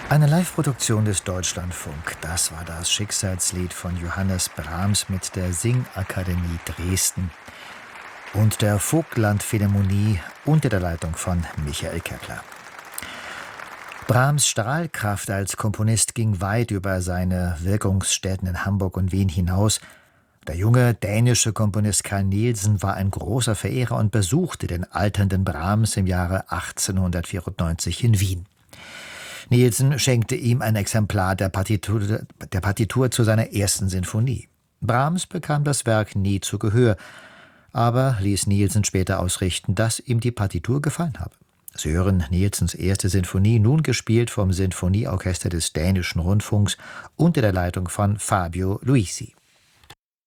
Eine Live-Produktion des Deutschlandfunk. Das war das Schicksalslied von Johannes Brahms mit der Singakademie Dresden und der Vogtland-Philharmonie unter der Leitung von Michael Kepler. Brahms' Strahlkraft als Komponist ging weit über seine Wirkungsstätten in Hamburg und Wien hinaus. Der junge dänische Komponist Carl Nielsen war ein großer Verehrer und besuchte den alternden Brahms im Jahre 1894 in Wien. Nielsen schenkte ihm ein Exemplar der Partitur zu seiner ersten Sinfonie. Brahms bekam das Werk nie zu Gehör, aber ließ Nielsen später ausrichten, dass ihm die Partitur gefallen habe. Sie hören Nielsens erste Sinfonie, nun gespielt vom Sinfonieorchester des Dänischen Rundfunks unter der Leitung von Fabio Luisi.